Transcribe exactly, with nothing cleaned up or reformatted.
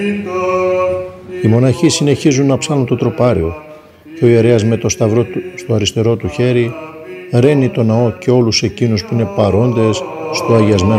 Οι μοναχοί συνεχίζουν να ψάνουν το τροπάριο και ο ιερέας με το σταυρό του στο αριστερό του χέρι ραίνει το ναό και όλους εκείνους που είναι παρόντες στο αγιασμένο